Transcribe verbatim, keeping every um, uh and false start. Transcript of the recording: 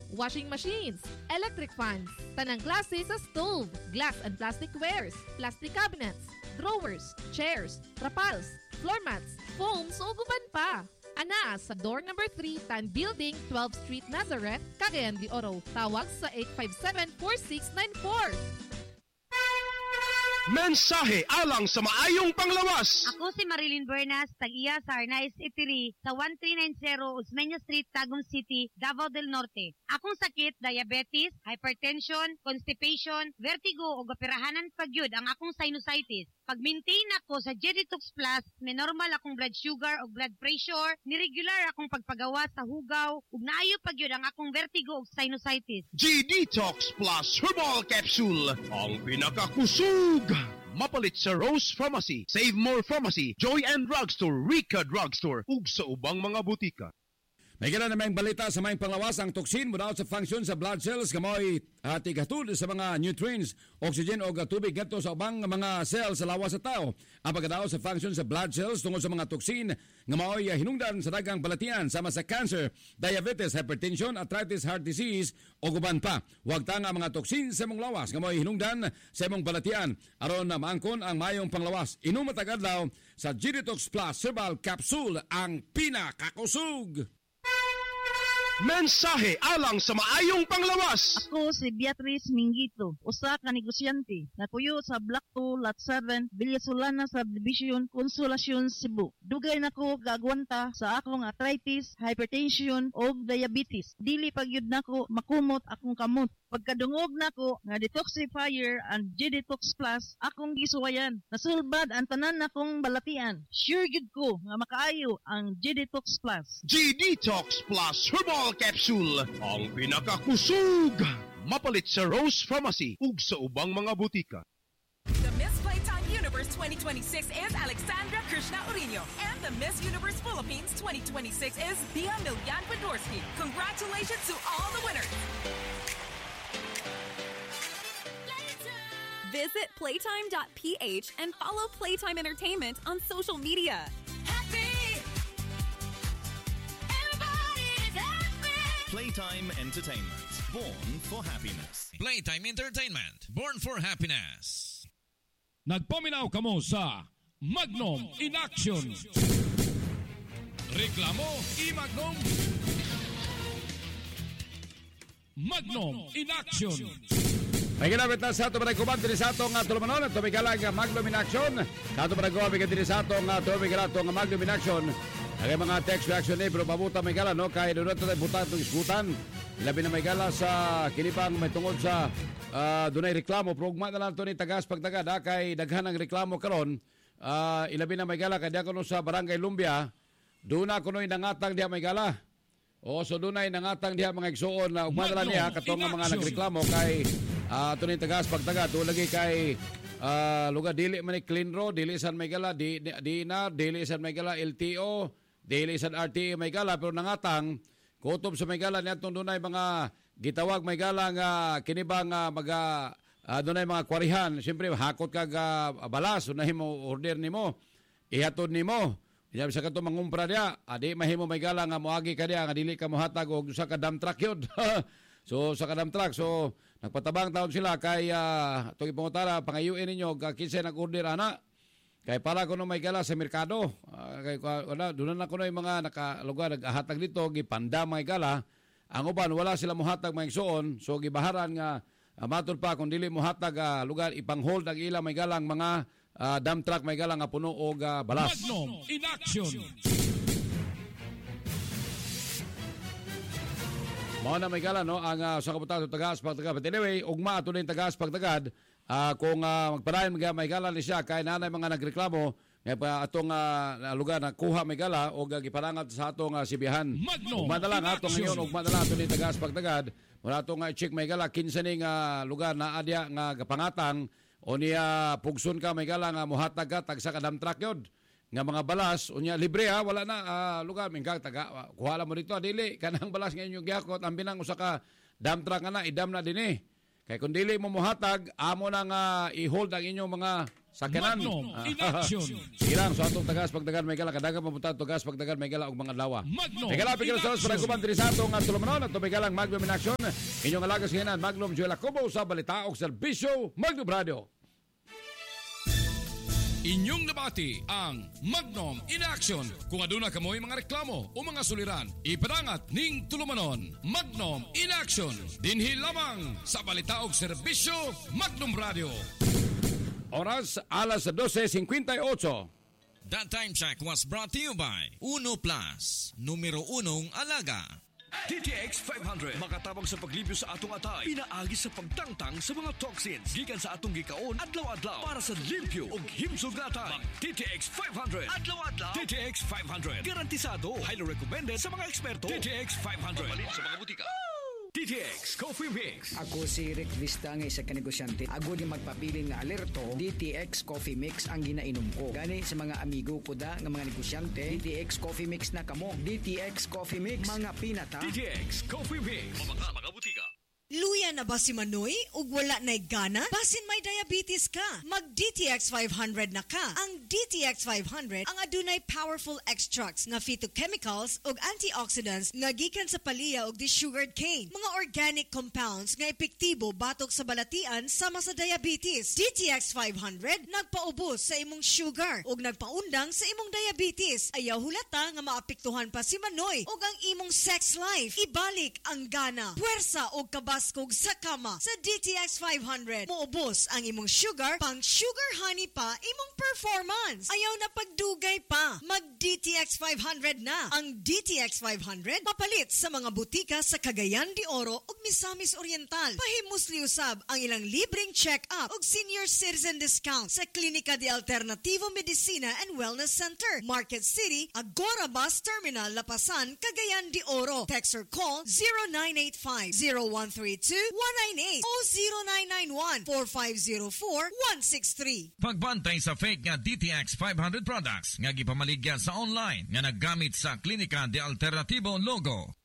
washing machines, electric fans, tanang klase sa stove, glass and plastic wares, plastic cabinets, drawers, chairs, trapals, floor mats, foams o guban pa. Ana sa door number three, Tan Building, twelfth Street, Nazareth, Cagayan de Oro. Tawag sa eight five seven, four six nine four. Mensahe alang sa maayong panglawas. Ako si Marilyn Buenas, tag-iya sa Arnaiz Eatery sa one three nine zero Osmeña Street, Tagum City, Davao del Norte. Akong sakit, diabetes, hypertension, constipation, vertigo o gapirahanan pagyud ang akong sinusitis. Pag-maintain ako sa G-Detox Plus, may normal akong blood sugar o blood pressure, niregular akong pagpagawa sa hugaw, ug naayo pagyud ang akong vertigo o sinusitis. G-Detox Plus Herbal Capsule, ang pinakakusog. Mapalit sa Rose Pharmacy, Save More Pharmacy, Joy and Drugstore, Rica Drugstore, ug sa ubang mga butika. May gana namang balita sa mayang panglawas ang toxin mula sa function sa blood cells kamoy at igatud sa mga nutrients, oxygen o tubig ngadto sa ubang mga cells sa lawas sa tao. Ang pagkadao sa function sa blood cells tungod sa mga toxin nga maoy hinungdan sa daghang balatian sama sa cancer, diabetes, hypertension, arthritis, heart disease o guban pa. Huwag ta nga mga toxin sa imong lawas nga maoy hinungdan sa imong balatian aron na maangkon ang mayong panglawas. Inom matag adlaw sa G-Detox Plus Herbal Capsule, ang pinakakusog. Mensahe alang sa maayong panglawas. Ako si Beatrice Mingito, usa ka negosyante na puyo sa Block two, Lot seven, Villasolana Subdivision, Consolacion, Cebu. Dugay nako gagwanta sa akong arthritis, hypertension o diabetes. Dili pagyud nako makumot akong kamot. Pagkadungog nako nga detoxifier and G-Detox Plus, akong gisuwayan. Nasulbad ang tanan nakong balatian. Sure gid ko nga makaayo ang G-Detox Plus. G-Detox Plus Herbal Capsule, ang pinakakusog. Mapalit sa Rose Pharmacy ug sa ubang mga butika. The Miss Playtime Universe twenty twenty-six is Alexandra Krishna Urino, and the Miss Universe Philippines twenty twenty-six is Bia Milyan Podorski. Congratulations to all the winners. Visit playtime dot p h and follow Playtime Entertainment on social media. Happy! Everybody's happy! Playtime Entertainment, born for happiness. Playtime Entertainment, born for happiness. Nagpaminaw kamo sa Magnum in Action. Reklamo i-Magnum. Magnum in Action. May ginamit na sa ito managkumag din sa itong tulumanon at tumigala ang Magnum in Action. Sa ito managkumag din sa itong tumigala itong Magnum in Action. Ang mga text reaction ni pero pabuta may gala no kaya doon ito buta itong isgutan. Labi na may gala sa kinipang may tungod sa uh, dunay reklamo. Progma na lang ito ni tagas pagtagad ha, kay daghan ang reklamo karon. Uh, ilabi na may gala kaya kuno sa Barangay Lumbia. Doon na kuno nangatang diya may gala. O so doon ay nangatang diya mga igsuon na ugmadala niya katong mga nagreklamo kay uh, ito ni tagas pagtagad. Doon lagi kay uh, lugar dili man ni Clean Road, dili San Maygala, di, di, di na, dili San Maygala L T O, dili San R T A Maygala, pero nangatang kutob sa Maygala niya itong doon ay mga gitawag Maygala nga kinibang uh, mga uh, doon ay mga kwarihan. Siyempre hakot kag uh, balas, unahin mo order ni mo, ihatod ni mo. Inyam sa kato mangumpra diya, adi mahimo Maygala nga moagi ka diya nga dili ka mohatag og sa kadam truck yun. So sa kadam truck, so nagpatabang taon sila kay uh, itong ipangutara, pangayuin ninyo kinsa nag-order ana. Kay para kuno Maygala sa merkado, uh, kay wala dunan na kuno yung mga nakalugar nagahatag dito gipanda Maygala. Ang uban wala sila mohatag maigsuon, so gibaharan nga uh, matod pa kung dili mohatag uh, lugar ipang-hold ang ila Maygalang mga Uh, dump truck may galang nga puno og uh, balas. Magnum in Action. Mao na may galang no ang uh, sa kabutan tagas pagtagad. But anyway, ugma ato ning tagas pagtagad uh, kung uh, magpadayon mga may galang ni siya kay nanay mga nagreklamo nga uh, atong uh, lugar na kuha may gala og uh, giparangat sa atong uh, sibihan. Ugma na lang atong ngayon ugma na lang ato ning tagas pagtagad. Wala atong uh, check may gala kinsa ning uh, lugar na adya nga gapangatang o niya pugson ka may gala nga muhatag ka tag sa kadam truck yod nga mga balas o niya libre ha wala na uh, lugar mingkag taga uh, kuha mo dito dili kanang balas ngayon yung gyakot ang binang usa ka dam truck na idam na dinhi kay kung dili mo muhatag amo na nga i-hold ang inyong mga Sakyanan. Magnum in action. Sige lang, so atong tagas pagdagan may gala kadagan pamunta tagas pagdagan may gala og mga lawa. Magnum May gala pigil sa para kuman diri sa atong tulumanon at may galang Magnum in action. Inyong alagas hinan Magnum Joel Acobo sa balita og serbisyo Magnum Radio. Inyong nabati ang Magnum in Action. Kung aduna kamoy mga reklamo o mga suliran, ipadangat ning tulumanon. Magnum in Action. Dinhi lamang sa balita og serbisyo Magnum Radio. Oras alas twelve fifty-eight. That time check was brought to you by Uno Plus, numero unong alaga. D T X five hundred makatabang sa paglibyo sa atong atay, pinaagi sa pagtangtang sa mga toxins gikan sa atong gikaon adlaw-adlaw para sa limpyo ug himsog nga atay. D T X five hundred adlaw-adlaw. D T X five hundred garantisado, highly recommended sa mga eksperto. D T X five hundred malit sa mga butika. D T X Coffee Mix. Ako si Rick Vista nga isa ka negosyante. Ako di magpabilin nga alerto. D T X Coffee Mix ang ginainom ko. Gani sa mga amigo ko da nga mga negosyante, D T X Coffee Mix na kamo. D T X Coffee Mix, mga pinata. D T X Coffee Mix. Mga mga butika. Luya na ba si Manoy? Ug wala na'y gana? Basin may diabetes ka. Mag-D T X five hundred na ka. Ang D T X five hundred ang adunay powerful extracts nga phytochemicals ug antioxidants nga gikan sa palya ug desugared cane. Mga organic compounds nga epektibo batok sa balatian sama sa diabetes. D T X five hundred nagpaubos sa imong sugar ug nagpaundang sa imong diabetes. Ayaw hulata nga maapektuhan pa si Manoy ug ang imong sex life. Ibalik ang gana, puwersa ug kabas kog sa kama sa D T X five hundred. Muubos ang imong sugar, pang sugar honey pa imong performance. Ayaw na pagdugay pa. Mag-D T X five hundred na. Ang D T X five hundred mapalit sa mga butika sa Cagayan de Oro ug Misamis Oriental. Pahimos liusab ang ilang libreng check-up ug senior citizen discount sa Klinika de Alternativo Medicina and Wellness Center, Market City, Agora Bus Terminal, Lapasan, Cagayan de Oro. Text or call zero nine eight five, zero one three two one nine eight o zero nine nine one, four five zero four, one six three. Pagbantay sa fake nga D T X five hundred products nga gipamaligya sa online nga naggamit sa Klinika de Alternativo logo.